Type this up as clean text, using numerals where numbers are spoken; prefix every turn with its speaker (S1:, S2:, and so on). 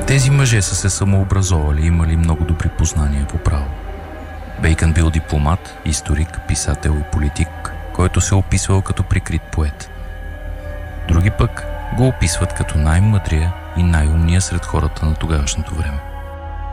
S1: Тези мъже са се самообразовали и имали много добри познания по право. Бейкън бил дипломат, историк, писател и политик, който се описвал като прикрит поет. Други пък го описват като най-мъдрия и най-умния сред хората на тогавашното време.